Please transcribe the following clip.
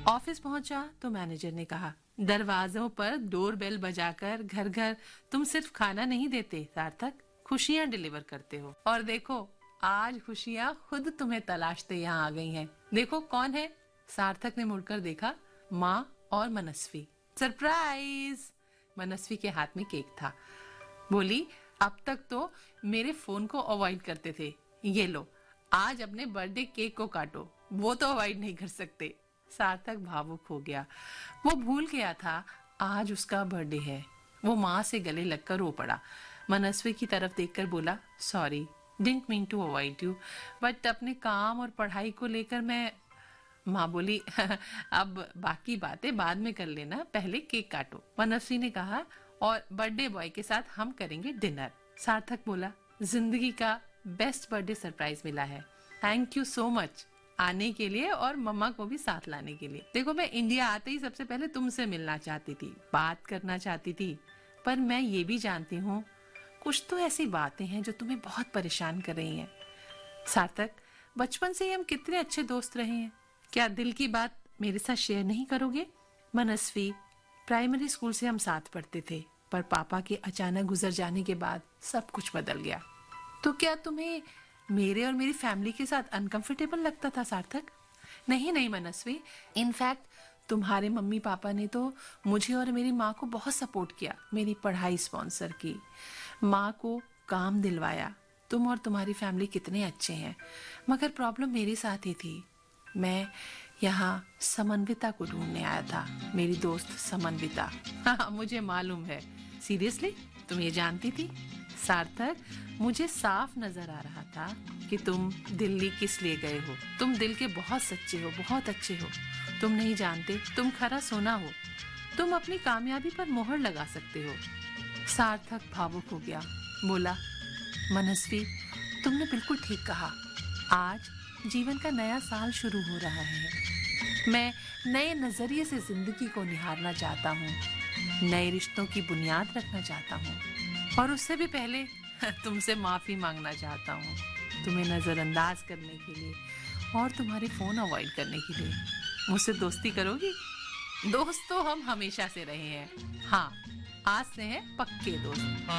Office पहुंचा तो manager ने कहा, दरवाजों पर डोरबेल बजाकर घर घर तुम सिर्फ खाना नहीं देते सार्थक, खुशियां डिलीवर करते हो। और देखो आज खुशियां खुद तुम्हें तलाशते यहाँ आ गई हैं। देखो कौन है। सार्थक ने मुड़कर देखा, माँ और मनस्वी। सरप्राइज। मनस्वी के हाथ में केक था। बोली, अब तक तो मेरे फोन को अवॉइड करते थे, ये लो आज अपने बर्थडे केक को काटो, वो तो अवॉइड नहीं कर सकते। सार्थक भावुक हो गया। वो भूल गया था आज उसका बर्थडे है। वो माँ से गले लगकर रो पड़ा। मनस्वी की तरफ देखकर बोला, sorry, didn't mean to avoid you, but अपने काम और पढ़ाई को लेकर मैं। माँ बोली, अब बाकी बातें बाद में कर लेना, पहले केक काटो। मनस्वी ने कहा, और बर्थडे बॉय के साथ हम करेंगे डिनर। सार्थक बोला, जिंदगी का बेस्ट बर्थडे सरप्राइज मिला है, थैंक यू सो मच आने के लिए और मम्मा को भी साथ लाने के लिए। देखो मैं इंडिया आते ही सबसे पहले तुमसे मिलना चाहती थी, बात करना चाहती थी, पर मैं ये भी जानती हूँ कुछ तो ऐसी बातें हैं जो तुम्हें बहुत परेशान कर रही हैं। सार्थक, बचपन से ही हम कितने अच्छे दोस्त रहे हैं, क्या दिल की बात मेरे साथ शेयर नहीं करोगे? मनस्वी, प्राइमरी स्कूल से हम साथ पढ़ते थे, पर पापा के अचानक गुजर जाने के बाद सब कुछ बदल गया। तो क्या तुम्हें मेरे और मेरी फैमिली के साथ अनकंफर्टेबल लगता था सार्थक? नहीं नहीं मनस्वी, इनफैक्ट तुम्हारे मम्मी पापा ने तो मुझे और मेरी माँ को बहुत सपोर्ट किया, मेरी पढ़ाई स्पॉन्सर की, माँ को काम दिलवाया। तुम और तुम्हारी फैमिली कितने अच्छे हैं, मगर प्रॉब्लम मेरे साथ ही थी। मैं यहाँ समन्विता को ढूंढने आया था, मेरी दोस्त समन्विता। हाँ मुझे मालूम है। सीरियसली तुम ये जानती थी? सार्थक, मुझे साफ नजर आ रहा था कि तुम दिल्ली किस लिए गए हो। तुम दिल के बहुत सच्चे हो, बहुत अच्छे हो। तुम नहीं जानते, तुम खरा सोना हो। तुम अपनी कामयाबी पर मोहर लगा सकते हो। सार्थक भावुक हो गया, बोला, मनस्वी तुमने बिल्कुल ठीक कहा। आज जीवन का नया साल शुरू हो रहा है। मैं नए नजरिए से जिंदगी को निहारना चाहता हूँ, नए रिश्तों की बुनियाद रखना चाहता हूँ, और उससे भी पहले तुमसे माफी मांगना चाहता हूँ, तुम्हें नजरअंदाज करने के लिए और तुम्हारे फोन अवॉइड करने के लिए। मुझसे दोस्ती करोगी? दोस्त तो हम हमेशा से रहे हैं, हाँ आज से हैं पक्के दोस्त।